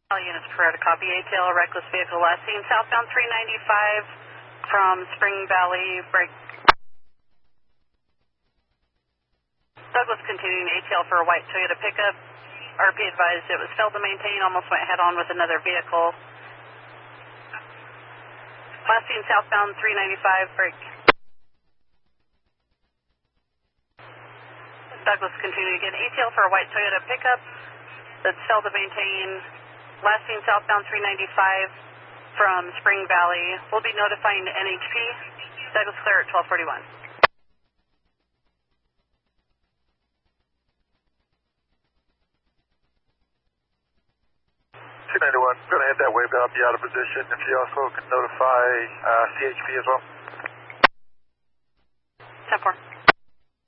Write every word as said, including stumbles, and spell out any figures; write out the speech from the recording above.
All units prefer to copy. A T L, reckless vehicle last seen southbound three ninety-five from Spring Valley, break. Douglas continuing A T L for a white Toyota pickup. R P advised it was failed to maintain, almost went head on with another vehicle. Last seen southbound three ninety-five, break. Douglas continuing again, A T L for a white Toyota pickup that's failed to maintain. Last seen southbound three ninety-five from Spring Valley. We'll be notifying the N H P. Douglas clear at twelve forty-one. two ninety-one, going to head that way, but I'll be out of position. If you also can notify uh, C H P as well. ten four.